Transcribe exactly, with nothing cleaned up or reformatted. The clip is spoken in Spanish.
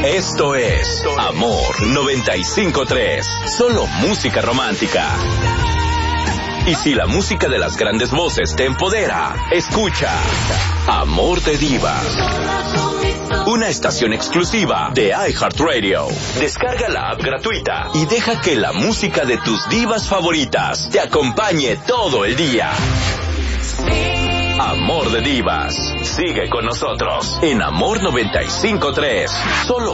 Esto es Amor noventa y cinco punto tres. Solo música romántica. Y si la música de las grandes voces te empodera, escucha Amor de Divas. Una estación exclusiva de iHeartRadio. Descarga la app gratuita y deja que la música de tus divas favoritas te acompañe todo el día. Amor de Divas. Sigue con nosotros en Amor noventa y cinco punto tres. Solo